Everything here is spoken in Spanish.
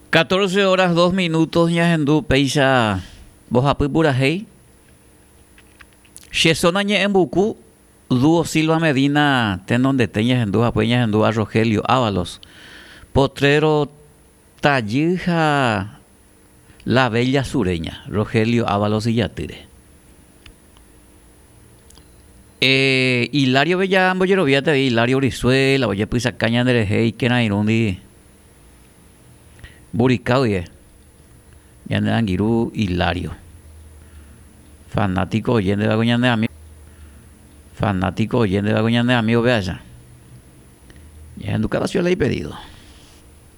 14 horas 2 minutos Ñahendu Peisa Bojapi Burajei Chesona Ñembuku Dúo Silva Medina Tenonde Teña Ñahendu Apué Ñahendu a Rogelio Ábalos Potrero Tallija La Bella Sureña Rogelio Ábalos y Yatire Hilario Bella Boyeroviate Hilario Brizuela Boye Pisa Caña Nerejei Kenairundi Buricao Yande Anguirú Hilario fanático oyente de Agoñande amigo fanático oyente de Agoñande amigo vea ya en tu casa yo le he pedido